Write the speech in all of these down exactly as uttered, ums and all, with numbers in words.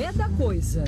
é da coisa.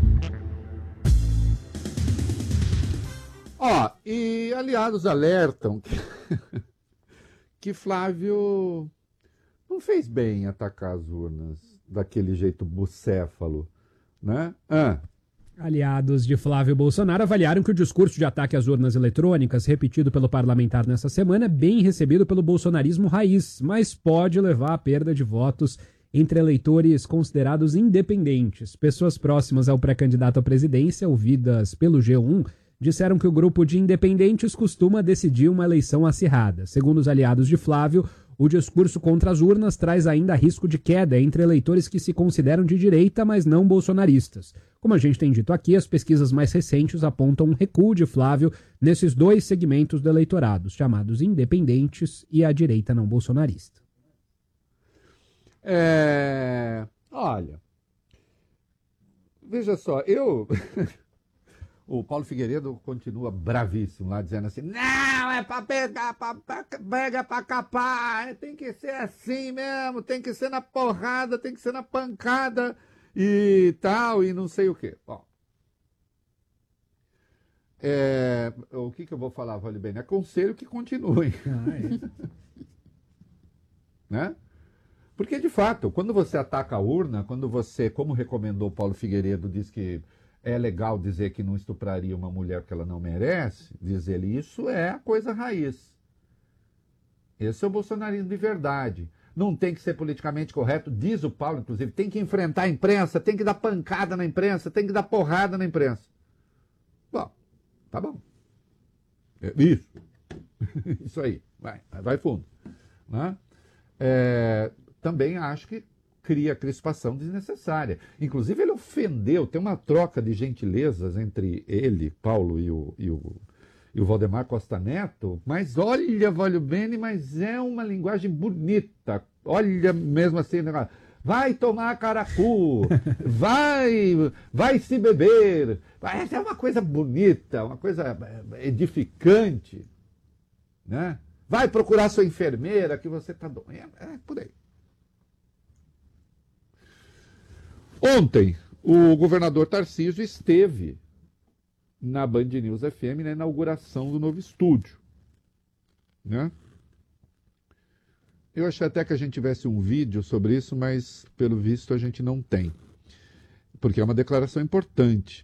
Ó, oh, e aliados alertam que, que Flávio não fez bem atacar as urnas daquele jeito bucéfalo, né? Ah. Aliados de Flávio Bolsonaro avaliaram que o discurso de ataque às urnas eletrônicas, repetido pelo parlamentar nessa semana, é bem recebido pelo bolsonarismo raiz, mas pode levar à perda de votos entre eleitores considerados independentes. Pessoas próximas ao pré-candidato à presidência, ouvidas pelo G um, disseram que o grupo de independentes costuma decidir uma eleição acirrada. Segundo os aliados de Flávio, o discurso contra as urnas traz ainda risco de queda entre eleitores que se consideram de direita, mas não bolsonaristas. Como a gente tem dito aqui, as pesquisas mais recentes apontam um recuo de Flávio nesses dois segmentos do eleitorado, chamados independentes e a direita não bolsonarista. É... Olha, veja só, eu... O Paulo Figueiredo continua bravíssimo lá, dizendo assim, não, é pra pegar, pra, pra, pega pra capar, tem que ser assim mesmo, tem que ser na porrada, tem que ser na pancada e tal, e não sei o quê. Bom, é, o que que eu vou falar, vale bem? Aconselho que continuem. Ah, é. Né? Porque, de fato, quando você ataca a urna, quando você, como recomendou o Paulo Figueiredo, diz que é legal dizer que não estupraria uma mulher que ela não merece, diz ele, isso é a coisa raiz. Esse é o bolsonarismo de verdade. Não tem que ser politicamente correto, diz o Paulo, inclusive, tem que enfrentar a imprensa, tem que dar pancada na imprensa, tem que dar porrada na imprensa. Bom, tá bom. É isso. Isso aí, vai, vai fundo. Né? É, também acho que cria crispação desnecessária. Inclusive, ele ofendeu, tem uma troca de gentilezas entre ele, Paulo, e o, e o, e o Valdemar Costa Neto, mas olha, Valho Bene, mas é uma linguagem bonita. Olha mesmo assim, vai tomar caracu, vai, vai se beber. Essa é uma coisa bonita, uma coisa edificante. Né? Vai procurar sua enfermeira que você está doente. É por aí. Ontem, o governador Tarcísio esteve na Band News F M na inauguração do novo estúdio. Né? Eu achei até que a gente tivesse um vídeo sobre isso, mas, pelo visto, a gente não tem. Porque é uma declaração importante.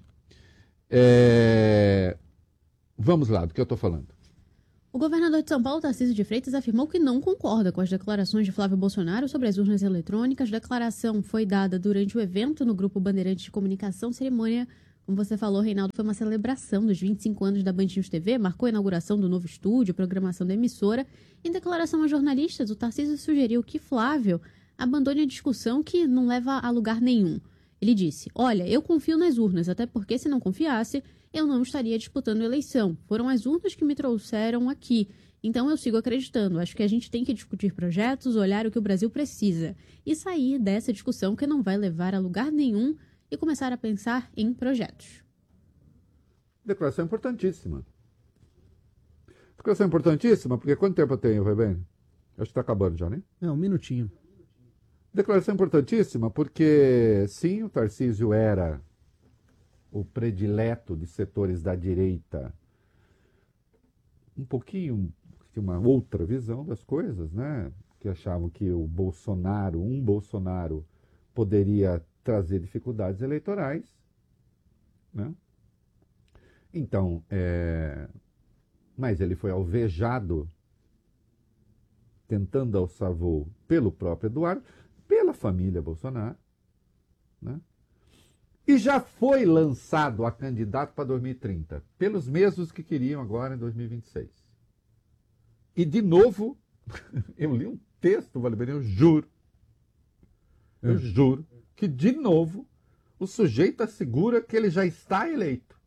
É... Vamos lá, do que eu estou falando. O governador de São Paulo, Tarcísio de Freitas, afirmou que não concorda com as declarações de Flávio Bolsonaro sobre as urnas eletrônicas. A declaração foi dada durante o evento no Grupo Bandeirantes de Comunicação. Cerimônia, como você falou, Reinaldo, foi uma celebração dos vinte e cinco anos da Band News T V, marcou a inauguração do novo estúdio, programação da emissora. Em declaração a jornalistas, o Tarcísio sugeriu que Flávio abandone a discussão que não leva a lugar nenhum. Ele disse, olha, eu confio nas urnas, até porque se não confiasse, eu não estaria disputando a eleição. Foram as urnas que me trouxeram aqui. Então eu sigo acreditando. Acho que a gente tem que discutir projetos, olhar o que o Brasil precisa e sair dessa discussão que não vai levar a lugar nenhum e começar a pensar em projetos. Declaração importantíssima. Declaração importantíssima, porque quanto tempo eu tenho, vai bem? Acho que está acabando já, né? É, um minutinho. Declaração importantíssima, porque sim, o Tarcísio era o predileto de setores da direita, um pouquinho, tinha uma outra visão das coisas, né? Que achavam que o Bolsonaro, um Bolsonaro, poderia trazer dificuldades eleitorais, né? Então, é... mas ele foi alvejado, tentando alçar voo pelo próprio Eduardo, pela família Bolsonaro, né? E já foi lançado a candidato para dois mil e trinta, pelos mesmos que queriam agora em dois mil e vinte e seis. E, de novo, eu li um texto, Vale Bem, eu juro, eu é. juro, que, de novo, o sujeito assegura que ele já está eleito.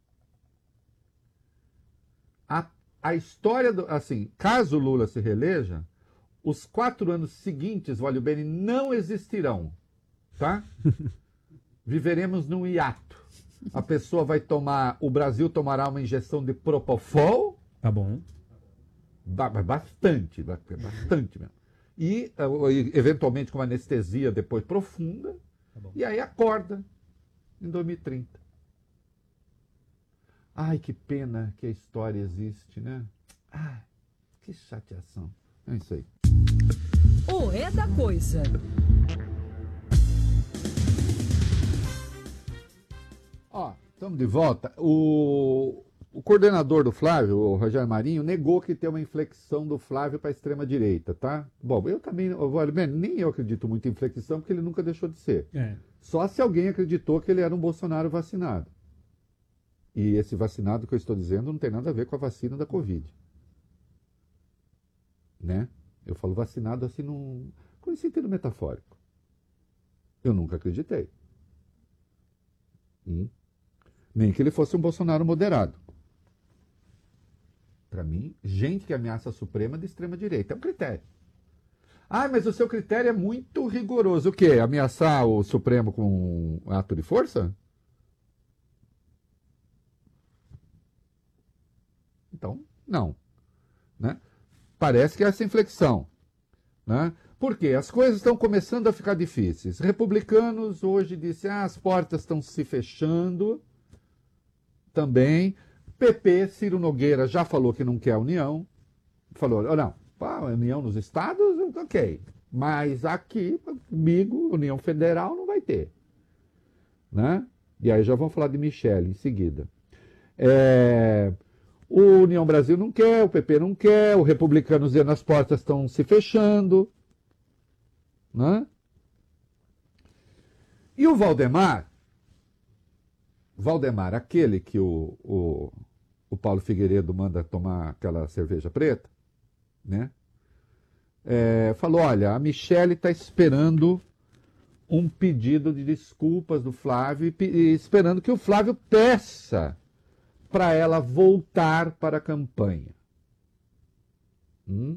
A, a história, do, assim, caso Lula se reeleja, os quatro anos seguintes, Vale Bem, não existirão, tá? Viveremos num hiato. A pessoa vai tomar, o Brasil tomará uma injeção de Propofol. Tá bom. Bastante, bastante mesmo. E, eventualmente, com uma anestesia depois profunda. Tá bom. E aí acorda em dois mil e trinta. Ai, que pena que a história existe, né? Ai, que chateação. É isso aí. O É da Coisa. Ó, estamos de volta. O, o coordenador do Flávio, o Rogério Marinho, negou que tem uma inflexão do Flávio para a extrema-direita, tá? Bom, eu também, nem eu acredito muito em inflexão, porque ele nunca deixou de ser. É. Só se alguém acreditou que ele era um Bolsonaro vacinado. E esse vacinado que eu estou dizendo não tem nada a ver com a vacina da Covid. Né? Eu falo vacinado assim num, com sentido metafórico. Eu nunca acreditei. Hum. Nem que ele fosse um Bolsonaro moderado. Para mim, gente que ameaça a Suprema de extrema direita. É um critério. Ah, mas o seu critério é muito rigoroso. O quê? Ameaçar o Supremo com um ato de força? Então, não. Né? Parece que é essa inflexão. Né? Por quê? As coisas estão começando a ficar difíceis. Republicanos hoje dizem, ah, as portas estão se fechando também. P P, Ciro Nogueira já falou que não quer a União. Falou, oh, não, a União nos estados, ok. Mas aqui, comigo, União Federal não vai ter. Né? E aí já vamos falar de Michele em seguida. É... O União Brasil não quer, o P P não quer, os republicanos dizendo as portas estão se fechando. Né? E o Valdemar, Valdemar, aquele que o, o, o Paulo Figueiredo manda tomar aquela cerveja preta, né? É, falou, olha, a Michele está esperando um pedido de desculpas do Flávio e, e esperando que o Flávio peça para ela voltar para a campanha. Hum?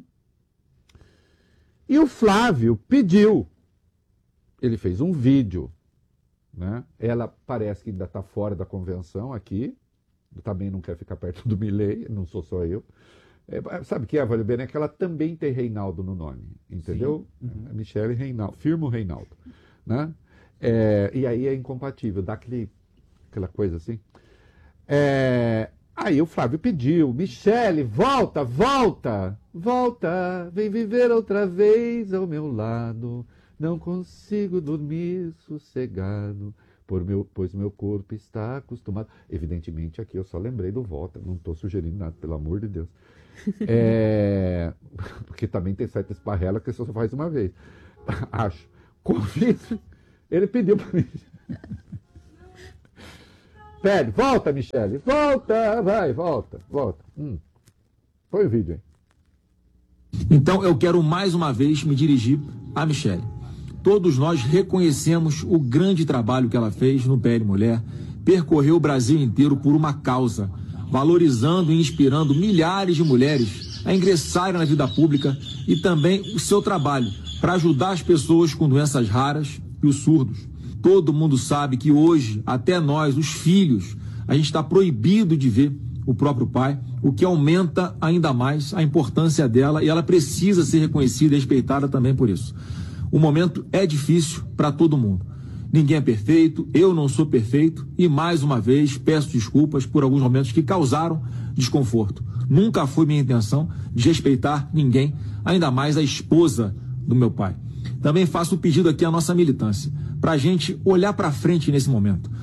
E o Flávio pediu. Ele fez um vídeo. Né? Ela parece que ainda está fora da convenção aqui. Também não quer ficar perto do Milei, não sou só eu. É, sabe o que é, Valeu Bene? É que ela também tem Reinaldo no nome. Entendeu? Uhum. Michele Reinaldo. Firma o Reinaldo. Né? É, e aí é incompatível. Dá aquele, aquela coisa assim. É, aí o Flávio pediu, Michele, volta, volta, volta, vem viver outra vez ao meu lado, não consigo dormir sossegado, por meu, pois meu corpo está acostumado. Evidentemente aqui eu só lembrei do volta, não estou sugerindo nada, pelo amor de Deus. É, porque também tem certa esparrela que você só faz uma vez. Acho. Convido, ele pediu para mim. Pede, volta, Michele, volta, vai, volta, volta. Hum. Põe o vídeo aí. Então eu quero mais uma vez me dirigir à Michele. Todos nós reconhecemos o grande trabalho que ela fez no P L Mulher, percorreu o Brasil inteiro por uma causa, valorizando e inspirando milhares de mulheres a ingressarem na vida pública e também o seu trabalho para ajudar as pessoas com doenças raras e os surdos. Todo mundo sabe que hoje, até nós, os filhos, a gente está proibido de ver o próprio pai, o que aumenta ainda mais a importância dela e ela precisa ser reconhecida e respeitada também por isso. O momento é difícil para todo mundo. Ninguém é perfeito, eu não sou perfeito e, mais uma vez, peço desculpas por alguns momentos que causaram desconforto. Nunca foi minha intenção desrespeitar ninguém, ainda mais a esposa do meu pai. Também faço o pedido aqui à nossa militância, para a gente olhar para frente nesse momento.